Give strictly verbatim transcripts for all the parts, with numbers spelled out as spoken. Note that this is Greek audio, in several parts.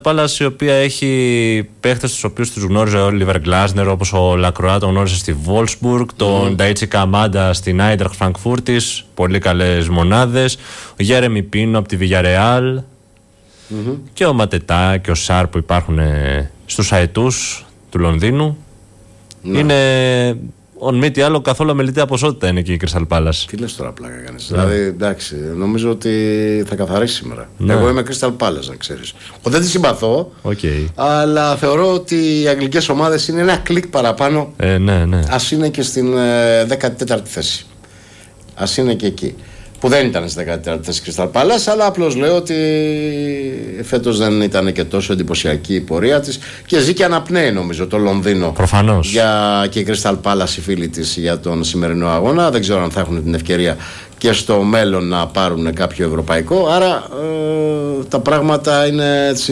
Palace, η οποία έχει παίχτες τους οποίους τους γνώριζε ο Όλιβερ Γκλάσνερ, όπως ο Λακρουά τον γνώριζε στη Wolfsburg, τον Νταίτσι Καμάντα στην Άιντραχτ Φραγκφούρτης, πολύ καλές μονάδες, ο Γέρεμι Πίνο από τη Villarreal mm-hmm. και ο Ματετά και ο Σάρ που υπάρχουν στους αετούς του Λονδίνου. Ναι. Είναι, ον μη τι άλλο, καθόλου αμεληταία ποσότητα είναι και η Crystal Palace. Τι λες τώρα, πλάκα κάνεις? Ναι. Δηλαδή, εντάξει, νομίζω ότι θα καθαρίσει σήμερα. Ναι. Εγώ είμαι Crystal Palace, να ξέρεις. Εγώ δεν τη συμπαθώ, okay. αλλά θεωρώ ότι οι αγγλικές ομάδες είναι ένα κλικ παραπάνω. Ε, ναι, ναι. Ας είναι και στην ε, δέκατη τέταρτη θέση. Ας είναι και εκεί. Που δεν ήταν στη δέκατη τέταρτη θέση Crystal Palace, αλλά απλώς λέω ότι φέτος δεν ήταν και τόσο εντυπωσιακή η πορεία της και ζει και αναπνέει νομίζω το Λονδίνο. Προφανώς. Για και η Crystal Palace οι φίλοι της για τον σημερινό αγώνα. Δεν ξέρω αν θα έχουν την ευκαιρία και στο μέλλον να πάρουν κάποιο ευρωπαϊκό. Άρα ε, τα πράγματα είναι έτσι.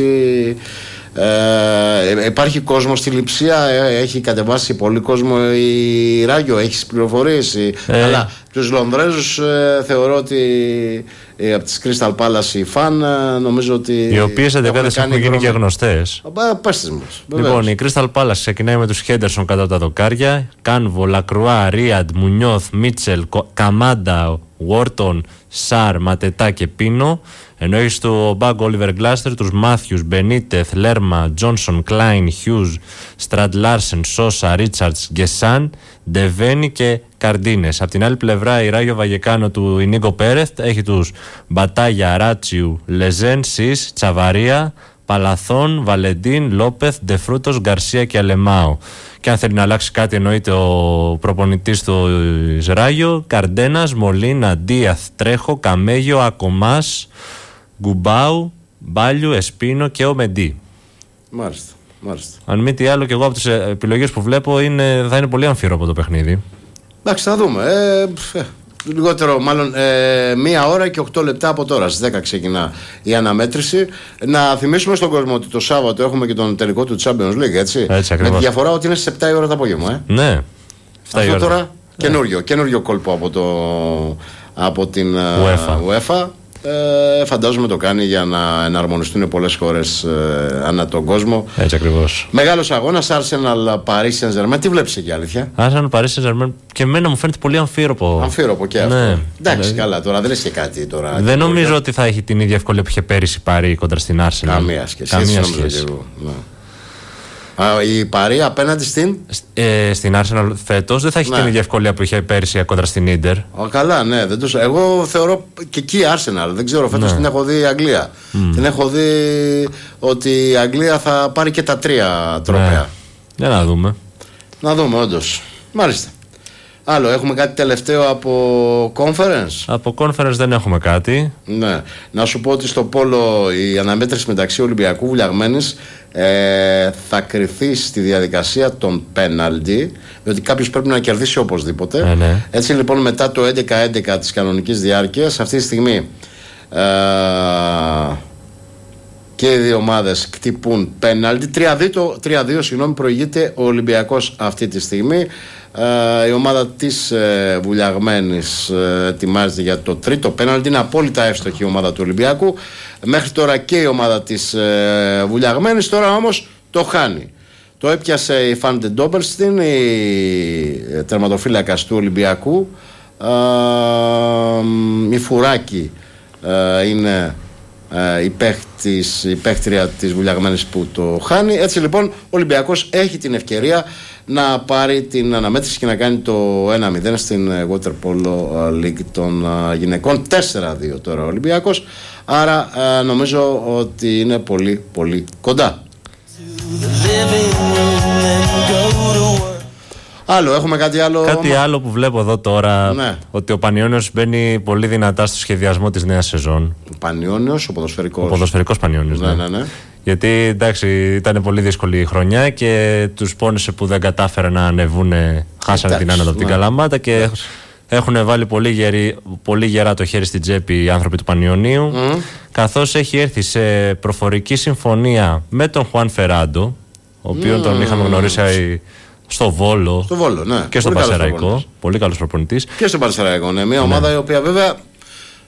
Ε, υπάρχει κόσμο στη Λειψία, ε, έχει κατεβάσει πολύ κόσμο η Ράγιο, έχει πληροφορίες. Ε. Αλλά τους Λονδρέζους ε, θεωρώ ότι ε, από τις Crystal Palace οι φαν ε, νομίζω ότι. Οι οποίες εντεκάδες έχουν γίνει και γνωστές. Πες τις μας. Λοιπόν, η Crystal Palace ξεκινάει με τους Χέντερσον κατά τα δοκάρια. Κάνβο, Λακρουά, Ρίαντ, Μουνιώθ, Μίτσελ, Καμάντα, Βόρτον, Σάρ, Ματετά και Πίνο. Ενώ έχει στο μπάγκο Όλιβερ Γκλάστερ τους Μάθιους, Μπενίτεθ, Λέρμα, Τζόνσον, Κλάιν, Χιούζ, Στραντ Λάρσεν, Σόσα, Ρίτσαρτς, Γκεσάν, Ντεβένι και Καρντίνες. Απ' την άλλη πλευρά η Ράγιο Βαγεκάνο του Ινίγκο Πέρεθ έχει τους Μπατάγια, Ράτσιου, Λεζέν, Σις, Τσαβαρία, Παλαθόν, Βαλεντίν, Λόπεθ, Ντεφρούτος, Γκαρσία και Αλεμάο. Και αν θέλει να αλλάξει κάτι, εννοείται ο προπονητής του Ράγιο, Καρντένας, Μολίνα, Ντίαθ, Τρέχο, Καμέγιο, Ακομάς, Γκουμπάου, Μπάλιου, Εσπίνο και ο Μεντί. Μάλιστα, μάλιστα. Αν μη τι άλλο, και εγώ από τις επιλογές που βλέπω είναι, θα είναι πολύ αμφίροπο το παιχνίδι. Εντάξει, θα δούμε. Ε, λιγότερο, μάλλον ε, μία ώρα και οκτώ λεπτά από τώρα. Στις δέκα ξεκινά η αναμέτρηση. Να θυμίσουμε στον κόσμο ότι το Σάββατο έχουμε και τον τελικό του Champions League, έτσι. Έτσι με τη διαφορά ότι είναι στις επτά η ώρα το απόγευμα. Ε. Ναι. Αυτό τώρα καινούριο, καινούριο κόλπο από, το, από την UEFA. UEFA. Ε, φαντάζομαι το κάνει για να εναρμονιστούν πολλές χώρες ε, ανά τον κόσμο. Έτσι ακριβώς. Μεγάλος αγώνας, Arsenal Paris Saint-Germain. Τι βλέπεις εκεί, αλήθεια? Arsenal Paris Saint-Germain και εμένα μου φαίνεται πολύ αμφίροπο. Αμφίροπο και αυτό. Ναι. Εντάξει, ναι. Καλά, τώρα δεν λες και κάτι τώρα. Δεν νομίζω για... ότι θα έχει την ίδια ευκολία που είχε πέρυσι η Paris κοντρα στην Arsenal. Καμία σχέση. Καμία σχέση. Ναι. Α, η Παρί απέναντι στην. Ε, στην Arsenal φέτος δεν θα έχει ναι. την ίδια ευκολία που είχε πέρυσι κόντρα στην Ίντερ. Καλά, ναι. Δεν το... Εγώ θεωρώ και εκεί Arsenal. Δεν ξέρω, φέτος ναι. την έχω δει η Αγγλία. Mm. Την έχω δει ότι η Αγγλία θα πάρει και τα τρία τρόπαια. Ναι. Για να δούμε. Να δούμε, όντως. Μάλιστα. Άλλο, έχουμε κάτι τελευταίο από conference? Από conference δεν έχουμε κάτι. Ναι. Να σου πω ότι στο πόλο η αναμέτρηση μεταξύ Ολυμπιακού Βουλιαγμένης ε, θα κρυθεί στη διαδικασία των πέναλτι, διότι κάποιος πρέπει να κερδίσει οπωσδήποτε. Ε, ναι. Έτσι λοιπόν, μετά το έντεκα έντεκα της κανονικής διάρκειας, αυτή τη στιγμή ε, και οι δύο ομάδες κτυπούν πέναλτι. τρία δύο συγγνώμη, προηγείται ο Ολυμπιακός αυτή τη στιγμή. Uh, η ομάδα της uh, Βουλιαγμένης uh, ετοιμάζεται για το τρίτο πέναλτι. Είναι απόλυτα εύστοχη η ομάδα του Ολυμπιακού. Μέχρι τώρα και η ομάδα της uh, Βουλιαγμένης. Τώρα όμως το χάνει. Το έπιασε η Φάντε Ντόμπερστιν, η τερματοφύλακας του Ολυμπιακού. Uh, η Φουράκη uh, είναι uh, η, παίχτης, η παίχτρια της Βουλιαγμένης που το χάνει. Έτσι λοιπόν ο Ολυμπιακός έχει την ευκαιρία να πάρει την αναμέτρηση και να κάνει το ένα μηδέν στην Water Polo League των γυναικών. τέσσερα δύο τώρα ο Ολυμπιακός. Άρα νομίζω ότι είναι πολύ πολύ κοντά. Άλλο, έχουμε κάτι άλλο? Κάτι άλλο που βλέπω εδώ τώρα, ναι. ότι ο Πανιώνιος μπαίνει πολύ δυνατά στο σχεδιασμό της νέας σεζόν. Ο Πανιώνιος, ο ποδοσφαιρικός. Ο ποδοσφαιρικός Πανιώνιος, ναι. ναι, ναι, ναι. Γιατί εντάξει, ήταν πολύ δύσκολη η χρονιά και τους πόνισε που δεν κατάφεραν να ανεβούν, χάσανε την άνοδο από την Καλαμάτα και εντάξει. Έχουν βάλει πολύ, γερί, πολύ γερά το χέρι στην τσέπη οι άνθρωποι του Πανιωνίου, mm. καθώς έχει έρθει σε προφορική συμφωνία με τον Χουάν Φεράντο, ο οποίον mm. τον είχαμε γνωρίσει στο Βόλο, στο Βόλο ναι. και στο Πανσεραϊκό. Πολύ καλός προπονητής. Και στο Πανσεραϊκό, ναι. Μια ομάδα ναι. η οποία βέβαια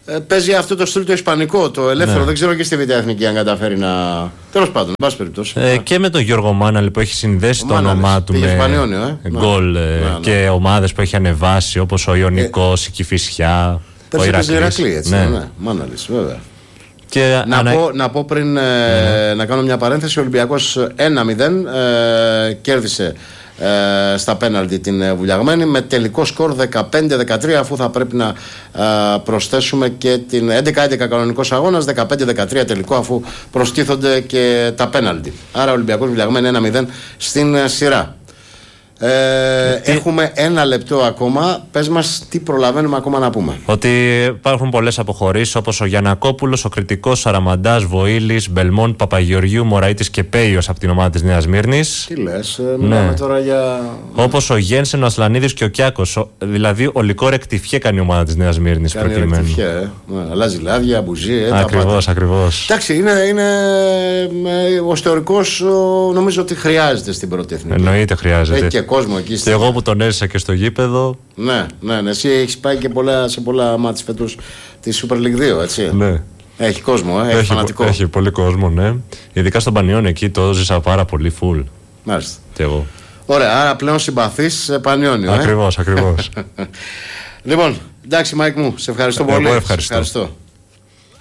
Ε, παίζει αυτό το στυλ το ισπανικό, το ελεύθερο. Ναι. Δεν ξέρω και στη Β' Εθνική αν καταφέρει να. Τέλος πάντων, εν πάση περιπτώσει. Ε, και με τον Γιώργο Μάναλη που έχει συνδέσει το όνομά του με ε. γκολ ε, ναι, ναι. και ομάδες που έχει ανεβάσει όπως ο Ιωνικός, ε, η Κηφισιά. Πέρσι παίζει Ηρακλή, έτσι. Ναι, ναι. Μάναλης, βέβαια. Και να, ανα... πω, να πω πριν ναι. ε, να κάνω μια παρένθεση. Ο Ολυμπιακός ένα μηδέν ε, κέρδισε ε, στα πέναλτι την Βουλιαγμένη με τελικό σκορ δεκαπέντε δεκατρία, αφού θα πρέπει να ε, προσθέσουμε και την έντεκα έντεκα κανονικός αγώνας, δεκαπέντε δεκατρία τελικό, αφού προστίθονται και τα πέναλτι. Άρα ο Ολυμπιακός Βουλιαγμένη ένα μηδέν στην ε, σειρά. Ε, τι... Έχουμε ένα λεπτό ακόμα. Πες μας τι προλαβαίνουμε ακόμα να πούμε. Ότι υπάρχουν πολλές αποχωρήσεις, όπως ο Γιαννακόπουλος, ο Κρητικός, Σαραμαντάς, Βοήλης, Μπελμόντ, Παπαγεωργιού, Μωραΐτης και Πέιος από την ομάδα της Νέας Μύρνης. Τι λες, ε, μιλάμε ναι. τώρα για. Όπως ο Γένσεν, ο Ασλανίδης και ο Κιάκος. Ο, δηλαδή ο Λικό Ρεκτιφιέ κάνει η ομάδα της Νέας Μύρνης. Κάνει Ρεκτιφιέ, ε. αλλάζει λάδια, μπουζί. Ε, ακριβώς, ακριβώς. Εντάξει, είναι, είναι ε, ο ιστορικός, νομίζω ότι χρειάζεται στην πρώτη εθνική. Εννοείται χρειάζεται. Έχει και κόσμο εκεί. Και εγώ που τον έζησα και στο γήπεδο. Ναι, ναι, ναι. Εσύ έχεις πάει και πολλά, σε πολλά μάτς φέτος τη Super League δύο, έτσι. Ναι. Έχει κόσμο, ε, έχει, έχει φανατικό. Έχει πολύ κόσμο, ναι. Ειδικά στον Πανιών εκεί το ζήσα πάρα πολύ full. Μάλιστα. Και εγώ. Ωραία, άρα πλέον συμπαθείς Πανιόνιο. Ακριβώς, ε? ακριβώς. Λοιπόν, εντάξει, Μάικ μου, σε ευχαριστώ πολύ. Εγώ ευχαριστώ. Σε ευχαριστώ.